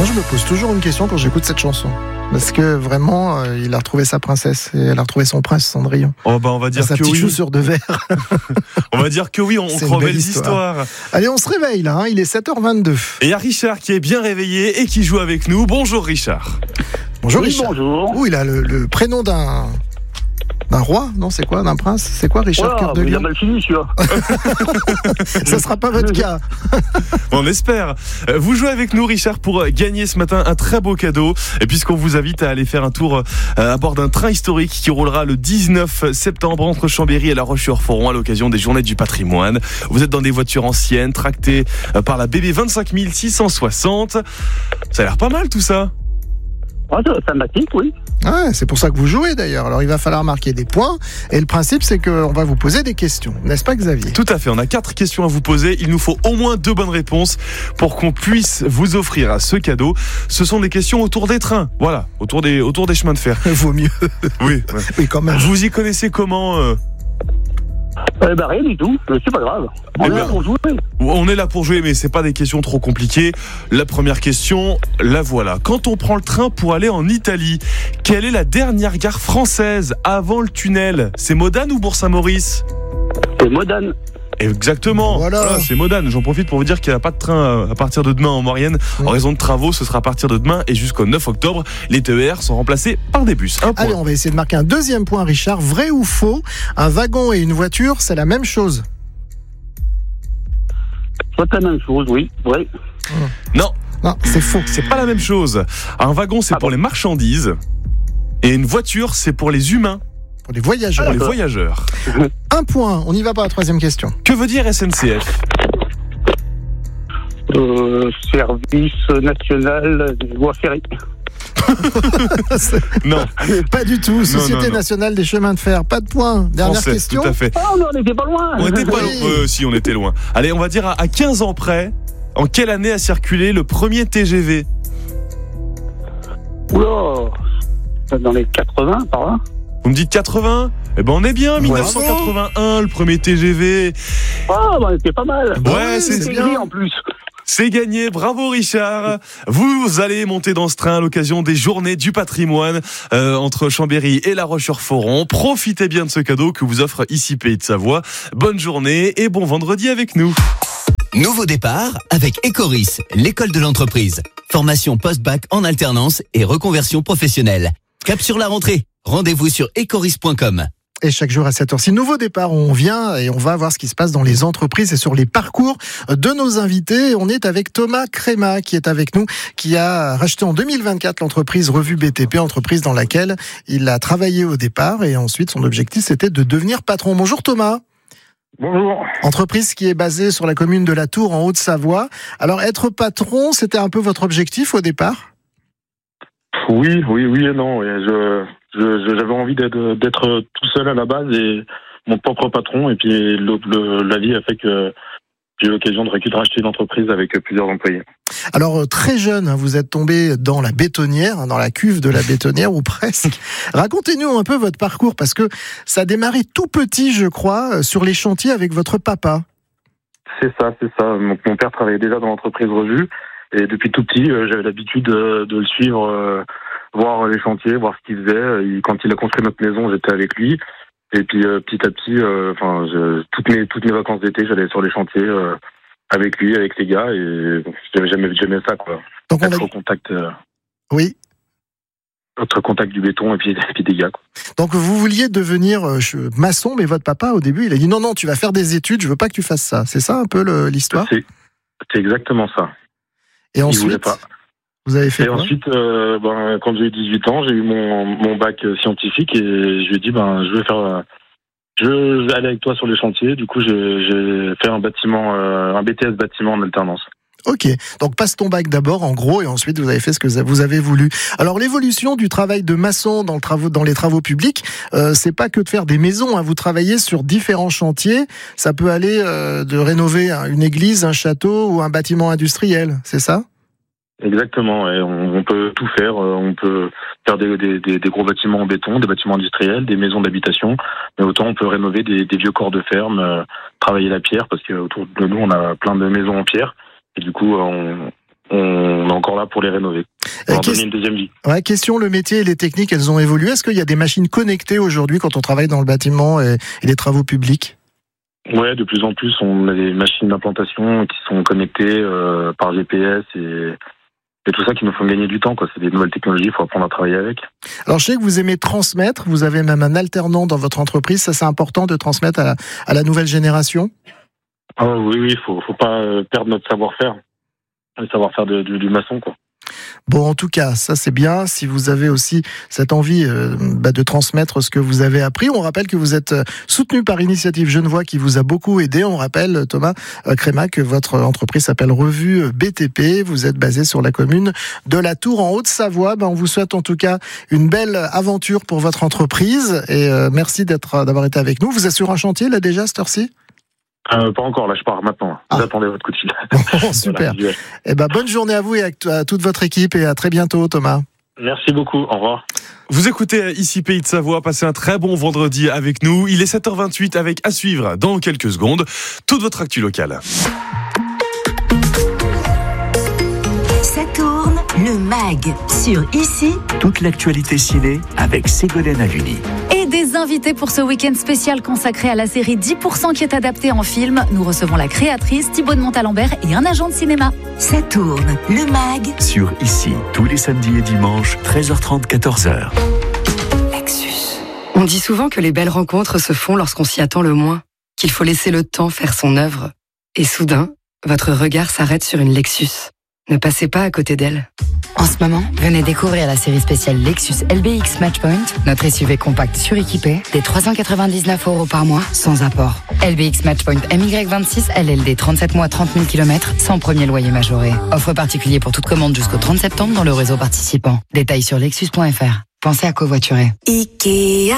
Moi, je me pose toujours une question quand j'écoute cette chanson. Parce que vraiment, il a retrouvé sa princesse et elle a retrouvé son prince, Cendrillon. Oh bah on va dire sa que petite oui. chaussure de verre. On va dire que oui, on croit aux belles histoires. Allez, on se réveille là, il est 7h22. Et il y a Richard qui est bien réveillé et qui joue avec nous. Bonjour Richard. Bonjour Oui, Richard. bonjour. Oh, il a le prénom d'un roi, non, c'est quoi, d'un prince? C'est quoi, Richard Cœur de Il a Lion? mal fini, celui-là. Ça sera pas votre cas. On espère. Vous jouez avec nous Richard pour gagner ce matin un très beau cadeau. Et puisqu'on vous invite à aller faire un tour à bord d'un train historique qui roulera le 19 septembre entre Chambéry et La Roche-sur-Foron à l'occasion des Journées du Patrimoine. Vous êtes dans des voitures anciennes tractées par la BB 25660. Ça a l'air pas mal tout ça. Ah, c'est sympathique, oui. Ouais, c'est pour ça que vous jouez d'ailleurs. Alors il va falloir marquer des points. Et le principe, c'est qu'on va vous poser des questions. N'est-ce pas, Xavier? Tout à fait, on a 4 questions à vous poser. Il nous faut au moins 2 bonnes réponses pour qu'on puisse vous offrir ce cadeau. Ce sont des questions autour des trains, voilà, autour des chemins de fer. Vaut mieux. Oui. Oui, quand même. Vous y connaissez comment Rien du tout, c'est pas grave. On est là pour jouer. On est là pour jouer, mais c'est pas des questions trop compliquées. La première question, la voilà. Quand on prend le train pour aller en Italie, quelle est la dernière gare française avant le tunnel? C'est Modane ou Bourg-Saint-Maurice? C'est Modane. Exactement, Voilà. C'est Modane. J'en profite pour vous dire qu'il n'y a pas de train à partir de demain en Maurienne. En raison de travaux, ce sera à partir de demain et jusqu'au 9 octobre. Les TER sont remplacés par des bus. Un point. Allez, on va essayer de marquer un deuxième point, Richard. Vrai ou faux? Un wagon et une voiture, c'est la même chose? C'est la même chose, oui. Ouais. Non, C'est faux. c'est pas la même chose. Un wagon, c'est pour les marchandises. Et une voiture, c'est pour les humains, Pour les voyageurs. pour les voyageurs. Un point. On y va pour la troisième question. Que veut dire SNCF? Service national des voies ferrées. Non, Pas du tout. Société non. nationale des chemins de fer. Pas de point. Dernière français, question. tout à fait. Oh, mais on n'était pas loin. On était pas Oui. loin. Si, on était loin. Allez, on va dire à 15 ans près, en quelle année a circulé le premier TGV? Oula, dans les 80, par là. Vous me dites 80? Eh ben on est bien, 1981, le premier TGV. Ah, on était pas mal. Ouais, oui, c'est c'est gris en plus. C'est gagné, bravo Richard. Vous allez monter dans ce train à l'occasion des Journées du Patrimoine entre Chambéry et La Roche-sur-Foron. Profitez bien de ce cadeau que vous offre ici Pays de Savoie. Bonne journée et bon vendredi avec nous. Nouveau départ avec Ecoris, l'école de l'entreprise. Formation post-bac en alternance et reconversion professionnelle. Cap sur la rentrée. Rendez-vous sur ecoris.com. Et chaque jour à 7h6, nouveau départ, on vient et on va voir ce qui se passe dans les entreprises et sur les parcours de nos invités. On est avec Thomas Créma qui est avec nous, qui a racheté en 2024 l'entreprise Revue BTP, entreprise dans laquelle il a travaillé au départ et ensuite son objectif c'était de devenir patron. Bonjour Thomas. Bonjour. Entreprise qui est basée sur la commune de La Tour en Haute-Savoie. Alors être patron, c'était un peu votre objectif au départ ? Oui et non. J'avais envie d'être tout seul à la base et mon propre patron. Et puis la vie a fait que j'ai eu l'occasion de racheter une entreprise avec plusieurs employés. Alors très jeune, vous êtes tombé dans la bétonnière, dans la cuve de la bétonnière ou presque. Racontez-nous un peu votre parcours parce que ça a démarré tout petit, je crois, sur les chantiers avec votre papa. C'est ça. Donc, mon père travaillait déjà dans l'entreprise Revue et depuis tout petit, j'avais l'habitude de le suivre, voir les chantiers, voir ce qu'il faisait. Quand il a construit notre maison, j'étais avec lui. Et puis petit à petit, toutes mes vacances d'été, j'allais sur les chantiers avec lui, avec les gars, et j'aimais ça, quoi. Donc Être au contact. Oui. Être contact du béton et puis des gars, quoi. Donc vous vouliez devenir maçon, mais votre papa au début, il a dit non, tu vas faire des études, je veux pas que tu fasses ça. C'est ça un peu l'histoire ? C'est exactement ça. Et ensuite, il voulait pas. Vous avez fait Et quoi ? ensuite, quand j'ai eu 18 ans, j'ai eu mon bac scientifique et je lui ai dit je vais aller avec toi sur les chantiers. Du coup, j'ai fait un BTS bâtiment en alternance. Ok, donc passe ton bac d'abord en gros et ensuite vous avez fait ce que vous avez voulu. Alors l'évolution du travail de maçon dans les travaux publics, c'est pas que de faire des maisons, hein. Vous travaillez sur différents chantiers, ça peut aller de rénover une église, un château ou un bâtiment industriel, c'est ça ? Exactement, et on peut tout faire. On peut faire des gros bâtiments en béton, des bâtiments industriels, des maisons d'habitation, mais autant on peut rénover des vieux corps de ferme, travailler la pierre, parce qu'autour de nous on a plein de maisons en pierre, et du coup on on est encore là pour les rénover, pour leur donner une deuxième vie. Ouais, question, le métier et les techniques, elles ont évolué. Est-ce qu'il y a des machines connectées aujourd'hui quand on travaille dans le bâtiment et les travaux publics ? Ouais, de plus en plus, on a des machines d'implantation qui sont connectées par GPS et tout ça qui nous font gagner du temps, quoi. C'est des nouvelles technologies, il faut apprendre à travailler avec. Alors, je sais que vous aimez transmettre, vous avez même un alternant dans votre entreprise. Ça, c'est important de transmettre à la nouvelle génération ? Ah oui, faut pas perdre notre savoir-faire, le savoir-faire du maçon, quoi. Bon, en tout cas, ça c'est bien. Si vous avez aussi cette envie de transmettre ce que vous avez appris, on rappelle que vous êtes soutenu par Initiative Genevois qui vous a beaucoup aidé. On rappelle, Thomas Créma, que votre entreprise s'appelle Revue BTP. Vous êtes basé sur la commune de La Tour en Haute-Savoie. On vous souhaite en tout cas une belle aventure pour votre entreprise et merci d'avoir été avec nous. Vous êtes sur un chantier là déjà, cette heure-ci ? Pas encore, là je pars maintenant. Vous attendez votre coup de fil. Bon, super. Voilà. Bonne journée à vous et à toute votre équipe et à très bientôt, Thomas. Merci beaucoup, au revoir. Vous écoutez ici Pays de Savoie, passez un très bon vendredi avec nous. Il est 7h28 avec à suivre dans quelques secondes toute votre actu locale. Ça tourne, le MAG sur Ici. Toute l'actualité ciné avec Ségolène Aluni. Et des invités pour ce week-end spécial consacré à la série 10% qui est adaptée en film. Nous recevons la créatrice Thibaut de Montalembert et un agent de cinéma. Ça tourne, le MAG Sur Ici, tous les samedis et dimanches, 13h30, 14h. Lexus. On dit souvent que les belles rencontres se font lorsqu'on s'y attend le moins, qu'il faut laisser le temps faire son œuvre. Et soudain, votre regard s'arrête sur une Lexus. Ne passez pas à côté d'elle. En ce moment, venez découvrir la série spéciale Lexus LBX Matchpoint, notre SUV compact suréquipé, des 399 € par mois, sans apport. LBX Matchpoint MY26, LLD 37 mois 30 000 km, sans premier loyer majoré. Offre particulier pour toute commande jusqu'au 30 septembre dans le réseau participant. Détails sur lexus.fr. Pensez à covoiturer. Ikea.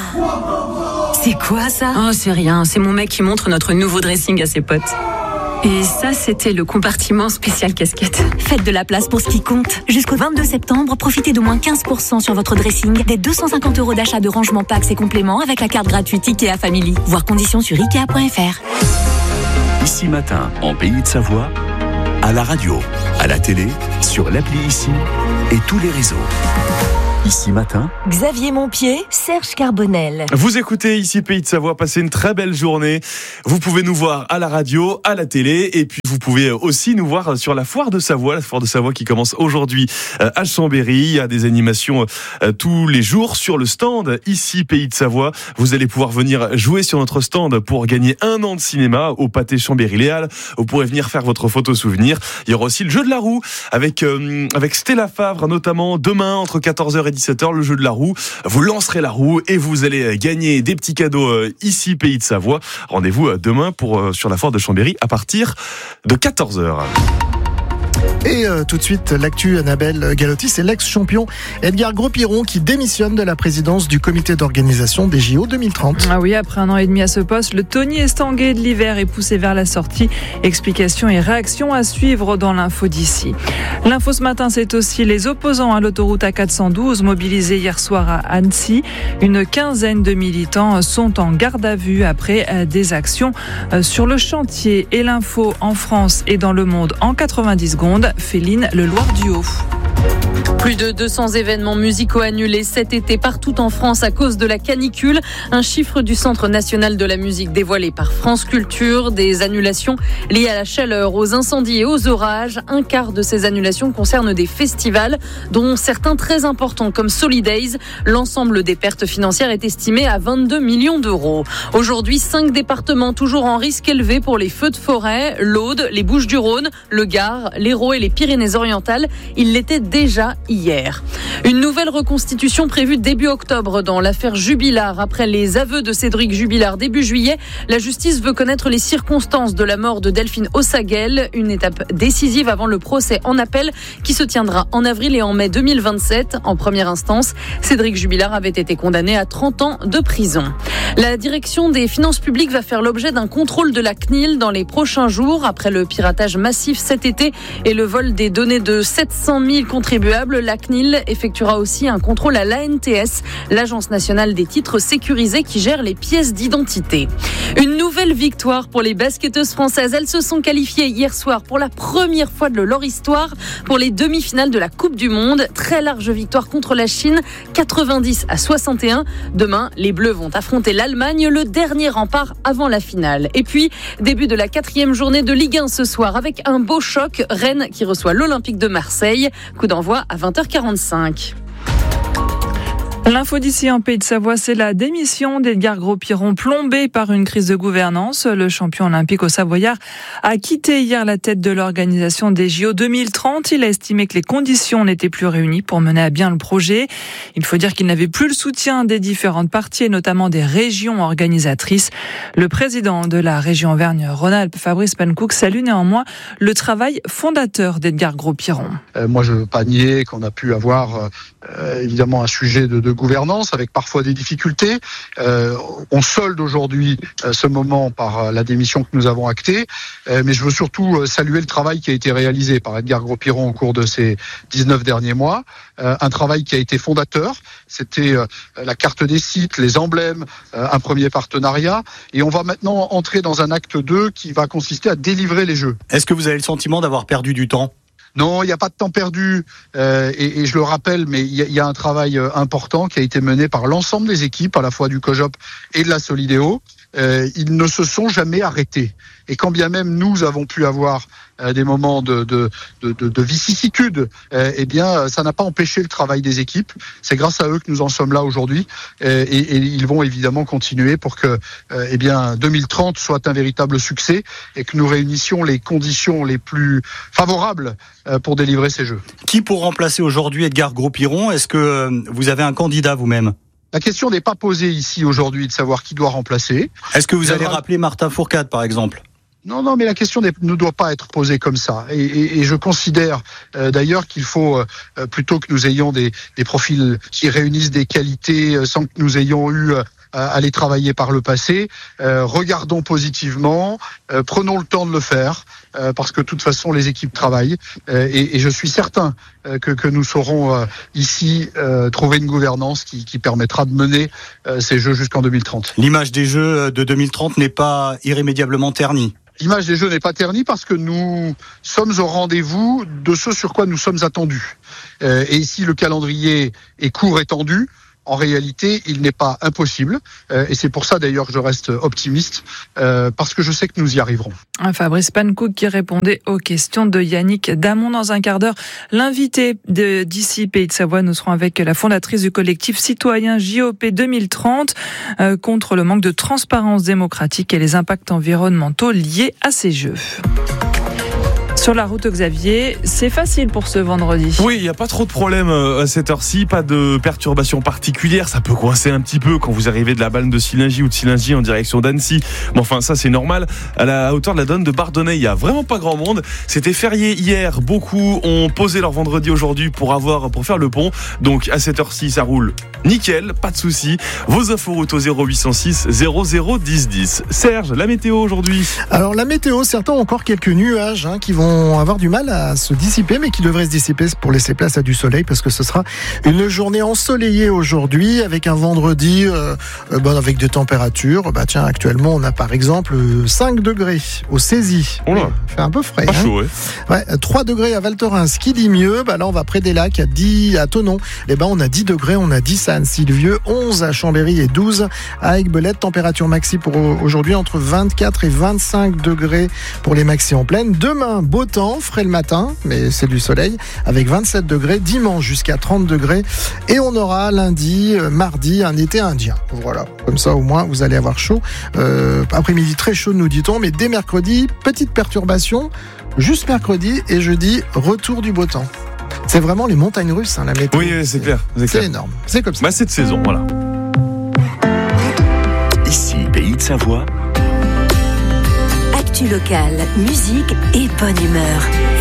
C'est quoi ça ? Oh, c'est rien, c'est mon mec qui montre notre nouveau dressing à ses potes. Et ça, c'était le compartiment spécial casquette. Faites de la place pour ce qui compte. Jusqu'au 22 septembre, profitez de moins 15% sur votre dressing, des 250 € d'achat de rangement packs et compléments avec la carte gratuite Ikea Family. Voir conditions sur Ikea.fr. Ici matin, en Pays de Savoie, à la radio, à la télé, sur l'appli Ici et tous les réseaux. Ici matin, Xavier Montpied, Serge Carbonel. Vous écoutez ici Pays de Savoie, passez une très belle journée. Vous pouvez nous voir à la radio, à la télé, et puis vous pouvez aussi nous voir sur la Foire de Savoie, qui commence aujourd'hui à Chambéry. Il y a des animations tous les jours sur le stand ici Pays de Savoie. Vous allez pouvoir venir jouer sur notre stand pour gagner 1 an de cinéma au Pâté Chambéry-Léal. Vous pourrez venir faire votre photo souvenir. Il y aura aussi le jeu de la roue avec Stella Favre, notamment demain entre 14h et 17h, le jeu de la roue. Vous lancerez la roue et vous allez gagner des petits cadeaux ici Pays de Savoie. Rendez-vous demain sur la Foire de Chambéry à partir de 14h. Et tout de suite, l'actu Annabelle Galotti, c'est l'ex-champion Edgar Gros-Piron qui démissionne de la présidence du comité d'organisation des JO 2030. Ah oui, après 1 an et demi à ce poste, le Tony Estanguet de l'hiver est poussé vers la sortie. Explications et réactions à suivre dans l'info d'ici. L'info ce matin, c'est aussi les opposants à l'autoroute A412 mobilisés hier soir à Annecy. Une quinzaine de militants sont en garde à vue après des actions sur le chantier. Et l'info en France et dans le monde en 90 secondes. Féline Le Loir-du-Haut. Plus de 200 événements musicaux annulés cet été partout en France à cause de la canicule. Un chiffre du Centre national de la musique dévoilé par France Culture. Des annulations liées à la chaleur, aux incendies et aux orages. 1/4 de ces annulations concernent des festivals, dont certains très importants comme Solidays. L'ensemble des pertes financières est estimé à 22 millions d'euros. Aujourd'hui, 5 départements toujours en risque élevé pour les feux de forêt. L'Aude, les Bouches-du-Rhône, le Gard, l'Hérault et les Pyrénées-Orientales. Il l'était déjà hier. Une nouvelle reconstitution prévue début octobre dans l'affaire Jubilard. Après les aveux de Cédric Jubilard début juillet, la justice veut connaître les circonstances de la mort de Delphine Ossaguel. Une étape décisive avant le procès en appel qui se tiendra en avril et en mai 2027. En première instance, Cédric Jubilard avait été condamné à 30 ans de prison. La direction des finances publiques va faire l'objet d'un contrôle de la CNIL dans les prochains jours après le piratage massif cet été et le vol des données de 700 000 contribuables contribuables. La CNIL effectuera aussi un contrôle à l'ANTS, l'Agence nationale des titres sécurisés qui gère les pièces d'identité. Une nouvelle victoire pour les basketteuses françaises. Elles se sont qualifiées hier soir pour la première fois de leur histoire pour les demi-finales de la Coupe du Monde. Très large victoire contre la Chine, 90-61. Demain, les Bleus vont affronter l'Allemagne, le dernier rempart avant la finale. Et puis, début de la 4e journée de Ligue 1 ce soir avec un beau choc. Rennes qui reçoit l'Olympique de Marseille. Coup d'envoi à 20h45. L'info d'ici en Pays de Savoie, c'est la démission d'Edgar Gros-Piron, plombé par une crise de gouvernance. Le champion olympique au Savoyard a quitté hier la tête de l'organisation des JO 2030. Il a estimé que les conditions n'étaient plus réunies pour mener à bien le projet. Il faut dire qu'il n'avait plus le soutien des différentes parties et notamment des régions organisatrices. Le président de la région Auvergne-Rhône-Alpes, Fabrice Pankouk, salue néanmoins le travail fondateur d'Edgar Gros-Piron. Moi, je ne veux pas nier qu'on a pu avoir évidemment un sujet de gouvernance avec parfois des difficultés. On solde aujourd'hui ce moment par la démission que nous avons actée, mais je veux surtout saluer le travail qui a été réalisé par Edgar Gros-Piron au cours de ces 19 derniers mois. Un travail qui a été fondateur. C'était la carte des sites, les emblèmes, un premier partenariat. Et on va maintenant entrer dans un acte 2 qui va consister à délivrer les Jeux. Est-ce que vous avez le sentiment d'avoir perdu du temps ? Non, il n'y a pas de temps perdu et je le rappelle, mais il y a un travail important qui a été mené par l'ensemble des équipes, à la fois du COJOP et de la Solidéo. Ils ne se sont jamais arrêtés. Et quand bien même nous avons pu avoir des moments de vicissitude, eh bien, ça n'a pas empêché le travail des équipes. C'est grâce à eux que nous en sommes là aujourd'hui, et ils vont évidemment continuer pour que, 2030 soit un véritable succès et que nous réunissions les conditions les plus favorables pour délivrer ces Jeux. Qui pour remplacer aujourd'hui Edgar Gros-Piron ? Est-ce que vous avez un candidat vous-même ? La question n'est pas posée ici aujourd'hui de savoir qui doit remplacer. Est-ce que vous allez rappeler Martin Fourcade, par exemple ? Non, mais la question ne doit pas être posée comme ça. Et je considère d'ailleurs qu'il faut, plutôt que nous ayons des profils qui réunissent des qualités sans que nous ayons eu à les travailler par le passé, regardons positivement, prenons le temps de le faire, parce que de toute façon les équipes travaillent, et je suis certain que nous saurons ici trouver une gouvernance qui permettra de mener ces Jeux jusqu'en 2030. L'image des Jeux de 2030 n'est pas irrémédiablement ternie. L'image des Jeux n'est pas ternie parce que nous sommes au rendez-vous de ce sur quoi nous sommes attendus. Et si le calendrier est court et tendu, en réalité, il n'est pas impossible. Et c'est pour ça d'ailleurs que je reste optimiste, parce que je sais que nous y arriverons. Fabrice Pankouk qui répondait aux questions de Yannick Damon dans un quart d'heure. L'invité d'ici Pays de Savoie, nous serons avec la fondatrice du collectif citoyen JOP 2030 contre le manque de transparence démocratique et les impacts environnementaux liés à ces Jeux. Sur la route Xavier, c'est facile pour ce vendredi. Oui, il n'y a pas trop de problèmes à cette heure-ci, pas de perturbations particulières. Ça peut coincer un petit peu quand vous arrivez de la Balme de Sillingy ou de Sillingy en direction d'Annecy. Mais enfin, ça c'est normal. À la hauteur de la Donne de Bardonnay, il n'y a vraiment pas grand monde. C'était férié hier. Beaucoup ont posé leur vendredi aujourd'hui pour faire le pont. Donc à cette heure-ci, ça roule nickel, pas de soucis. Vos infos routes au 0806 00 10 10. Serge, la météo aujourd'hui. Alors la météo, certains ont encore quelques nuages qui vont avoir du mal à se dissiper, mais qui devraient se dissiper pour laisser place à du soleil, parce que ce sera une journée ensoleillée aujourd'hui, avec un vendredi avec des températures. Actuellement on a par exemple 5 degrés au Cézy. Oh là. Il fait un peu frais. Pas chaud, ouais. 3 degrés à Val Thorens. Qui dit mieux, là on va près des lacs, à Thonon. On a 10 degrés, on a 10 à Annecy-le-Vieux, 11 à Chambéry et 12 à Aiguebelette. Température maxi pour aujourd'hui entre 24 et 25 degrés pour les maxi en plaine. Demain, beau temps, frais le matin, mais c'est du soleil, avec 27 degrés. Dimanche jusqu'à 30 degrés. Et on aura lundi, mardi, un été indien. Voilà, comme ça au moins vous allez avoir chaud. Après-midi très chaud nous dit-on, mais dès mercredi, petite perturbation. Juste mercredi et jeudi, retour du beau temps. C'est vraiment les montagnes russes, la météo. Oui, c'est clair. C'est énorme. C'est comme ça. Cette saison, voilà. Ici, Pays de Savoie. Actu locale, musique et bonne humeur.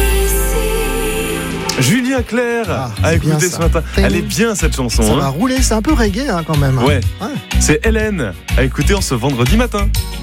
Julien Clerc a écouté ce matin. Elle est bien cette chanson. Ça va rouler, c'est un peu reggae quand même. Ouais. C'est Hélène à écouter en ce vendredi matin.